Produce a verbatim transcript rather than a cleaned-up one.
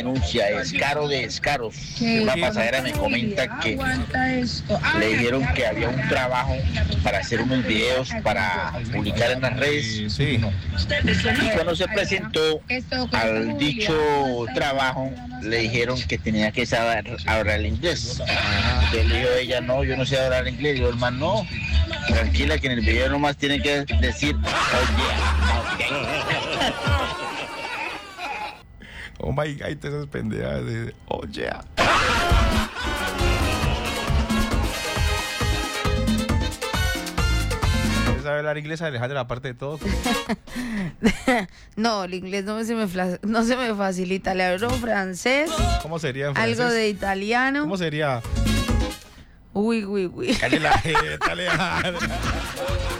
denuncia, descaro de descaros. Una pasajera me comenta que le dijeron que había un trabajo para hacer unos videos para publicar en las redes. Sí. Y cuando se presentó al dicho trabajo, le dijeron que tenía que saber hablar inglés. Entonces le dijo ella, no, yo no sé hablar inglés. Y yo, hermano, no, tranquila, que en el video nomás tienen que decir, oye, Oh my God, te esas pendejadas de, oh yeah. ¿Sabe hablar inglés, Alejandra, aparte de todo? No, el inglés no se me, no se me facilita. Le hablo francés. ¿Cómo sería en francés? Algo de italiano. ¿Cómo sería? Uy, uy, uy. Cállate la jeta, Alejandra.